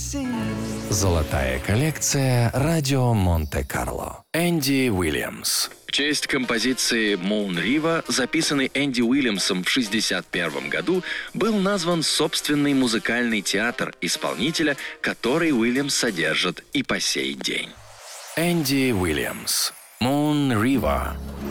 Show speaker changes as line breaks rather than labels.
Золотая коллекция «Радио Монте-Карло». Энди Уильямс. В честь композиции «Moon River», записанной Энди Уильямсом в 1961 году, был назван собственный музыкальный театр исполнителя, который Уильямс содержит и по сей день. Энди Уильямс. «Moon River».